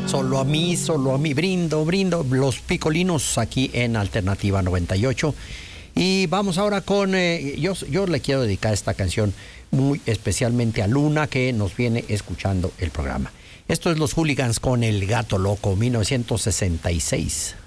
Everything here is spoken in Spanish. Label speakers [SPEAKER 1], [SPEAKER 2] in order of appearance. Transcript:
[SPEAKER 1] Solo a mí, brindo, los picolinos aquí en Alternativa 98. Y vamos ahora con, yo le quiero dedicar esta canción muy especialmente a Luna, que nos viene escuchando el programa. Esto es Los Hooligans con El Gato Loco, 1966.